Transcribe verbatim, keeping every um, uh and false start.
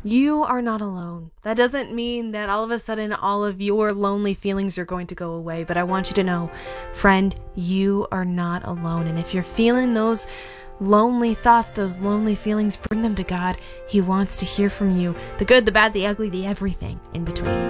You are not alone. That doesn't mean that all of a sudden all of your lonely feelings are going to go away, but I want you to know, friend, you are not alone. And if you're feeling those lonely thoughts, those lonely feelings, bring them to God. He wants to hear from you, the good, the bad, the ugly, the everything in between.